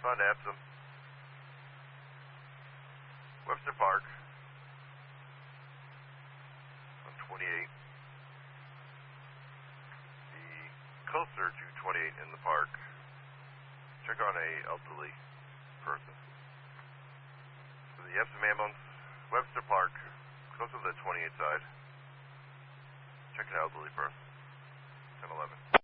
Respond to Epsom. Webster Park. On 28. Be closer to 28 in the park. Check on a elderly person. So the Epsom ambulance, Webster Park, closer to the 28 side. Check an elderly person. 1011.